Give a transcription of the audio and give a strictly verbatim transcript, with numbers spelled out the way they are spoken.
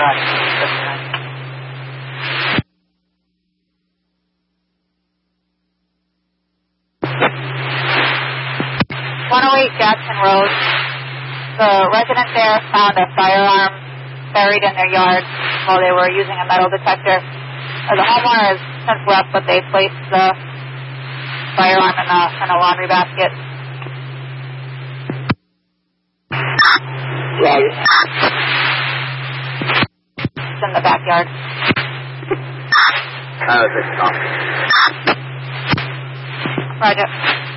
one oh eight Jackson Road. The resident there found a firearm buried in their yard while they were using a metal detector. Uh, the homeowner has since left, but they placed the firearm in a, in a laundry basket. Right. It's in the backyard. How is it? Roger.